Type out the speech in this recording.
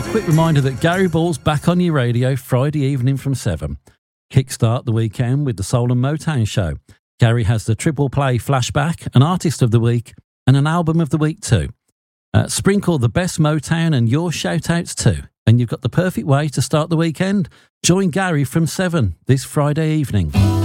Quick reminder that Gary Ball's back on your radio Friday evening from 7. Kickstart the weekend with the Soul and Motown show. Gary has the triple play flashback, an artist of the week, and an album of the week too. Sprinkle the best Motown and your shout-outs too. And you've got the perfect way to start the weekend. Join Gary from 7 this Friday evening.